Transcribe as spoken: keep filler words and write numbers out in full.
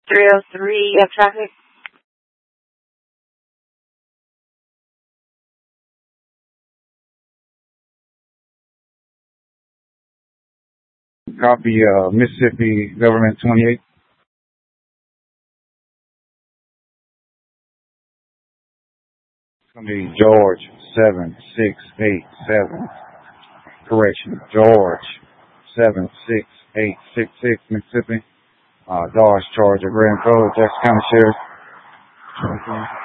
three oh three, you have traffic? Copy, uh, Mississippi Government twenty-eight. It's going to be George seven six eight seven. Correction, George seven six eight six six, Mississippi. Uh, Dodge Charger, Grand Code, Jackson County Sheriff.